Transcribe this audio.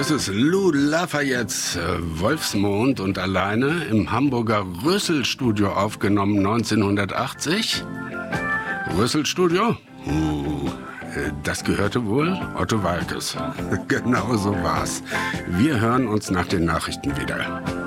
Das ist Lou Lafayette's Wolfsmond und alleine im Hamburger Rüssel-Studio aufgenommen 1980. Rüssel-Studio? Das gehörte wohl Otto Waalkes. Genau so war's. Wir hören uns nach den Nachrichten wieder.